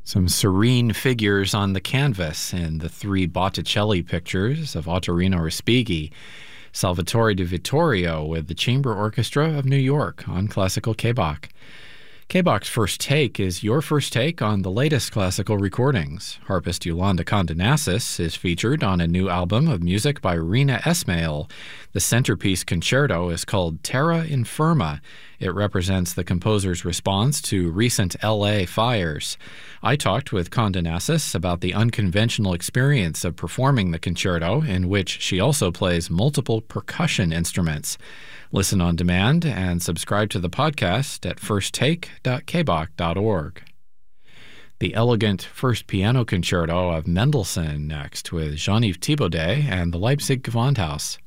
Some serene figures on the canvas in the three Botticelli pictures of Ottorino Respighi, Salvatore di Vittorio with the Chamber Orchestra of New York on Classical K-Bach. K-Bach's First Take is your first take on the latest classical recordings. Harpist Yolanda Condenassis is featured on a new album of music by Rina Esmail. The centerpiece concerto is called Terra Infirma. It represents the composer's response to recent LA fires. I talked with Condenassis about the unconventional experience of performing the concerto, in which she also plays multiple percussion instruments. Listen on demand and subscribe to the podcast at firsttake.kbach.org. The elegant First Piano Concerto of Mendelssohn next with Jean-Yves Thibaudet and the Leipzig Gewandhaus.